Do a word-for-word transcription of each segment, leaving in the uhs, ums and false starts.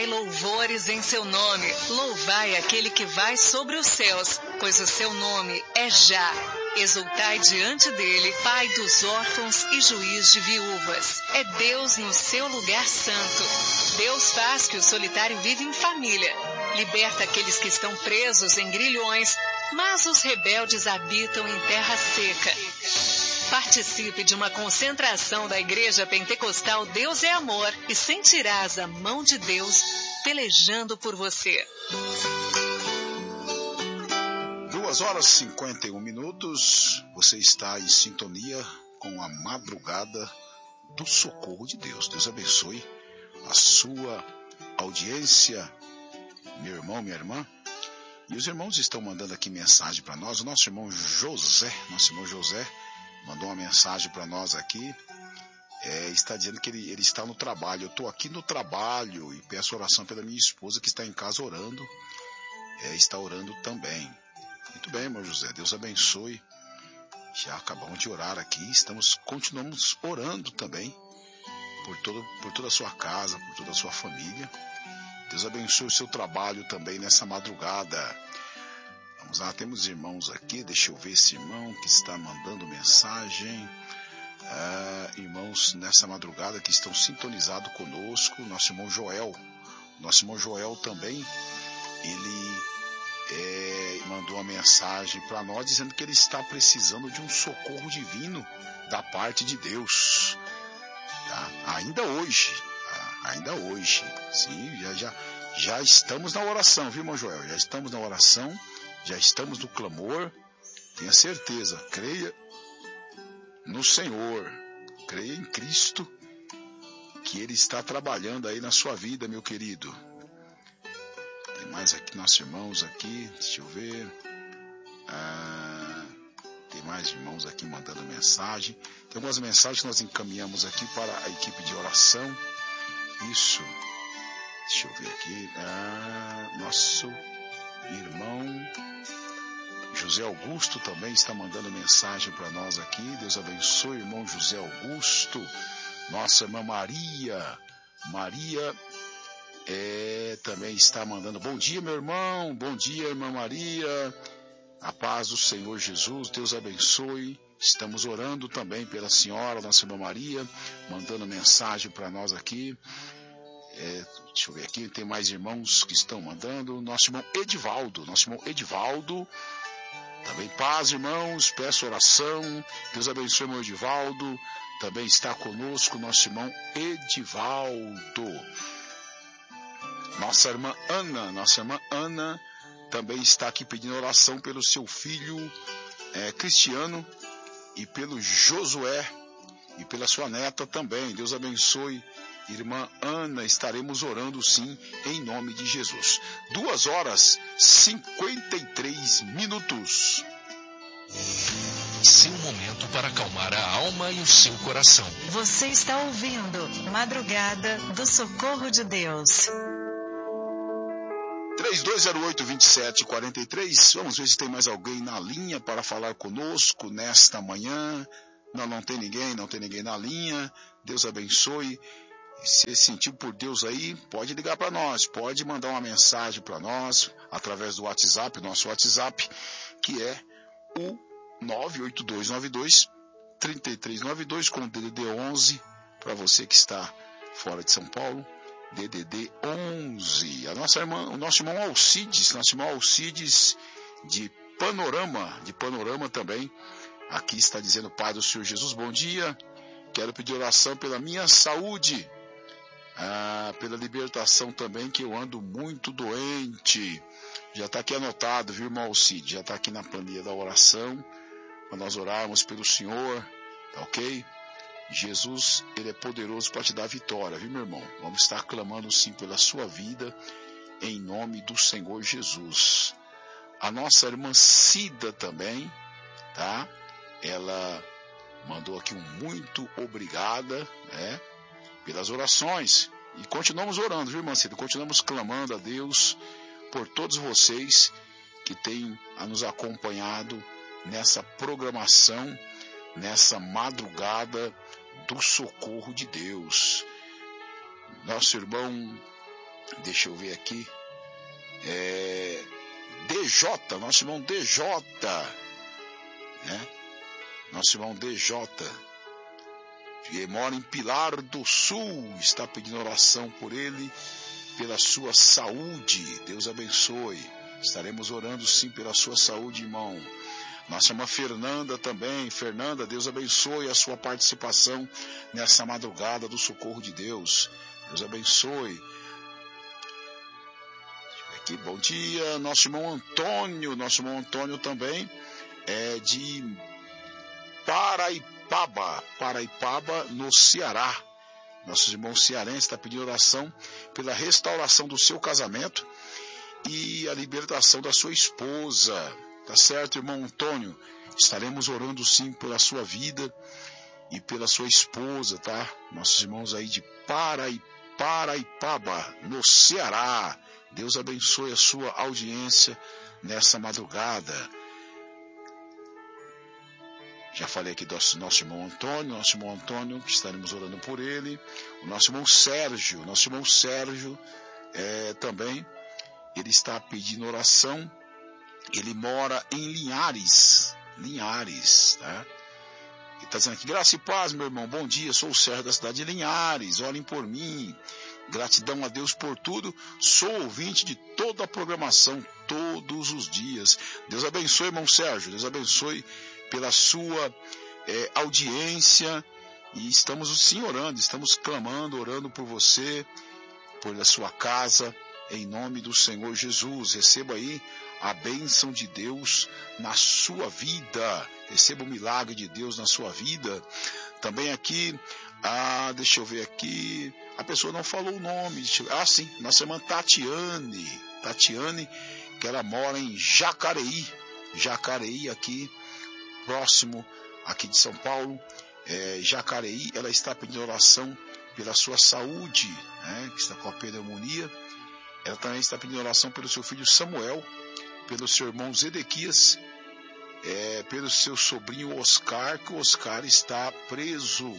Cantai louvores em seu nome. Louvai aquele que vai sobre os céus, pois o seu nome é Já. Exultai diante dele, Pai dos órfãos e juiz de viúvas. É Deus no seu lugar santo. Deus faz que o solitário vive em família. Liberta aqueles que estão presos em grilhões, mas os rebeldes habitam em terra seca. Participe de uma concentração da Igreja Pentecostal Deus é Amor e sentirás a mão de Deus pelejando por você. duas horas e cinquenta e um minutos, você está em sintonia com a madrugada do socorro de Deus. Deus abençoe a sua audiência, meu irmão, minha irmã. E os irmãos estão mandando aqui mensagem para nós. O nosso irmão José, nosso irmão José, mandou uma mensagem para nós aqui. É, está dizendo que ele, ele está no trabalho. Eu estou aqui no trabalho e peço oração pela minha esposa que está em casa orando. É, está orando também. Muito bem, irmão José, Deus abençoe. Já acabamos de orar aqui, estamos, continuamos orando também por, todo, por toda a sua casa, por toda a sua família. Deus abençoe o seu trabalho também nessa madrugada. Vamos lá, temos irmãos aqui, deixa eu ver esse irmão que está mandando mensagem. Ah, irmãos nessa madrugada que estão sintonizados conosco, nosso irmão Joel. Nosso irmão Joel também, ele... É, mandou uma mensagem para nós dizendo que ele está precisando de um socorro divino da parte de Deus, tá? Ainda hoje, tá? ainda hoje, sim, já, já, já estamos na oração, viu, irmão Joel? Já estamos na oração, já estamos no clamor, tenha certeza, creia no Senhor, creia em Cristo, que Ele está trabalhando aí na sua vida, meu querido. Tem mais aqui, nossos irmãos aqui, deixa eu ver. Ah, tem mais irmãos aqui mandando mensagem. Tem algumas mensagens que nós encaminhamos aqui para a equipe de oração. Isso. Deixa eu ver aqui. Ah, nosso irmão José Augusto também está mandando mensagem para nós aqui. Deus abençoe, irmão José Augusto. Nossa irmã Maria. Maria... É, também está mandando, bom dia meu irmão, bom dia irmã Maria, a paz do Senhor Jesus, Deus abençoe. Estamos orando também pela senhora, nossa irmã Maria, mandando mensagem para nós aqui. É, deixa eu ver aqui, tem mais irmãos que estão mandando. Nosso irmão Edivaldo, nosso irmão Edivaldo, também paz irmãos, peço oração, Deus abençoe meu Edivaldo, também está conosco nosso irmão Edivaldo. Nossa irmã Ana, nossa irmã Ana também está aqui pedindo oração pelo seu filho é, Cristiano e pelo Josué e pela sua neta também. Deus abençoe, irmã Ana, estaremos orando sim, em nome de Jesus. Duas horas e cinquenta e três minutos. Seu momento para acalmar a alma e o seu coração. Você está ouvindo Madrugada do Socorro de Deus. três dois zero oito, dois sete quatro três, vamos ver se tem mais alguém na linha para falar conosco nesta manhã. Não, não tem ninguém, não tem ninguém na linha. Deus abençoe. Se sentiu por Deus aí, pode ligar para nós, pode mandar uma mensagem para nós, através do WhatsApp, nosso WhatsApp, que é o nove oito dois nove dois, três três nove dois, com o D D D onze, para você que está fora de São Paulo. D D D onze. A nossa irmã, o nosso irmão Alcides, nosso irmão Alcides de Panorama, de Panorama também, aqui está dizendo, Pai do Senhor Jesus, bom dia, quero pedir oração pela minha saúde, ah, pela libertação também, que eu ando muito doente. Já está aqui anotado, viu, irmão Alcides, já está aqui na planilha da oração, para nós orarmos pelo Senhor, tá ok? Jesus, Ele é poderoso para te dar vitória, viu, meu irmão? Vamos estar clamando sim pela sua vida, em nome do Senhor Jesus. A nossa irmã Cida também, tá? Ela mandou aqui um muito obrigada, né? Pelas orações. E continuamos orando, viu, irmã Cida? Continuamos clamando a Deus por todos vocês que têm a nos acompanhado nessa programação, nessa madrugada do socorro de Deus. Nosso irmão deixa eu ver aqui, é, D J, nosso irmão D J, né? Nosso irmão D J, que mora em Pilar do Sul, está pedindo oração por ele, pela sua saúde. Deus abençoe. Estaremos orando sim pela sua saúde, irmão. Nossa irmã Fernanda também. Fernanda, Deus abençoe a sua participação nessa madrugada do socorro de Deus. Deus abençoe. Aqui, bom dia. Nosso irmão Antônio, nosso irmão Antônio também é de Paraipaba, Paraipaba, no Ceará. Nossos irmãos cearenses estão pedindo oração pela restauração do seu casamento e a libertação da sua esposa. Tá certo, irmão Antônio? Estaremos orando sim pela sua vida e pela sua esposa, tá? Nossos irmãos aí de Paraipaba, no Ceará. Deus abençoe a sua audiência nessa madrugada. Já falei aqui do nosso irmão Antônio, nosso irmão Antônio, que estaremos orando por ele. O nosso irmão Sérgio, nosso irmão Sérgio é, também, ele está pedindo oração. Ele mora em Linhares, Linhares, tá? Ele está dizendo aqui, graça e paz, meu irmão, bom dia, sou o Sérgio da cidade de Linhares, orem por mim. Gratidão a Deus por tudo, sou ouvinte de toda a programação, todos os dias. Deus abençoe, irmão Sérgio, Deus abençoe pela sua é, audiência, e estamos sim orando, estamos clamando, orando por você, por a sua casa, em nome do Senhor Jesus. Receba aí a bênção de Deus na sua vida, receba o milagre de Deus na sua vida. Também aqui, ah, deixa eu ver aqui, a pessoa não falou o nome, ah sim, nossa irmã Tatiane, Tatiane, que ela mora em Jacareí, Jacareí aqui, próximo aqui de São Paulo, é, Jacareí. Ela está pedindo oração pela sua saúde, né, que está com a pneumonia. Ela também está pedindo oração pelo seu filho Samuel, pelo seu irmão Zedequias, é, pelo seu sobrinho Oscar, que o Oscar está preso,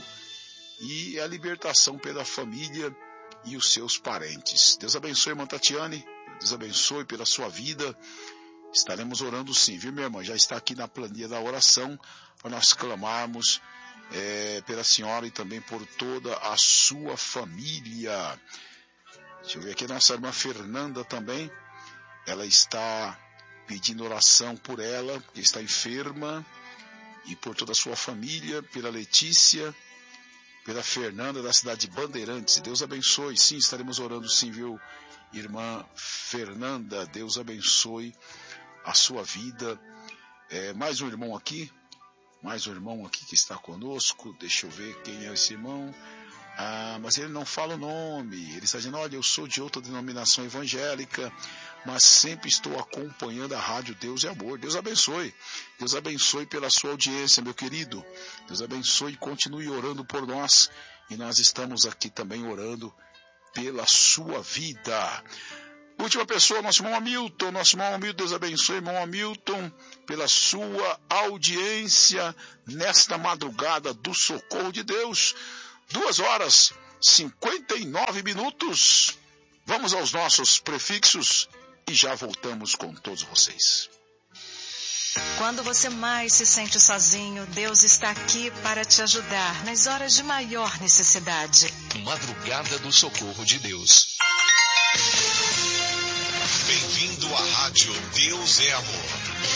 e a libertação pela família e os seus parentes. Deus abençoe, irmã Tatiane, Deus abençoe pela sua vida. Estaremos orando sim, viu, minha irmã? Já está aqui na planilha da oração para nós clamarmos é, pela senhora e também por toda a sua família. Deixa eu ver aqui, nossa irmã Fernanda também, ela está pedindo oração por ela, porque está enferma, e por toda a sua família, pela Letícia, pela Fernanda da cidade de Bandeirantes. Deus abençoe, sim, estaremos orando sim, viu, irmã Fernanda? Deus abençoe a sua vida. É, mais um irmão aqui, mais um irmão aqui que está conosco. Deixa eu ver quem é esse irmão. Ah, mas ele não fala o nome. Ele está dizendo, olha, eu sou de outra denominação evangélica, mas sempre estou acompanhando a rádio Deus e Amor. Deus abençoe, Deus abençoe pela sua audiência, meu querido. Deus abençoe e continue orando por nós, e nós estamos aqui também orando pela sua vida. Última pessoa, nosso irmão Hamilton, nosso irmão Hamilton, Deus abençoe, irmão Hamilton, pela sua audiência nesta madrugada do socorro de Deus. Duas horas, cinquenta e nove minutos. Vamos aos nossos prefixos e já voltamos com todos vocês. Quando você mais se sente sozinho, Deus está aqui para te ajudar nas horas de maior necessidade. Madrugada do Socorro de Deus. Bem-vindo à Rádio Deus é Amor.